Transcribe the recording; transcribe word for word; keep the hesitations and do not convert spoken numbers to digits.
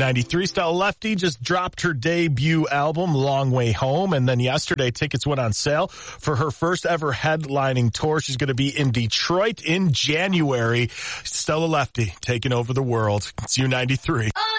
ninety-three, Stella Lefty just dropped her debut album, Long Way Home, and then yesterday tickets went on sale for her first ever headlining tour. She's going to be in Detroit in January. Stella Lefty taking over the world. It's U ninety-three.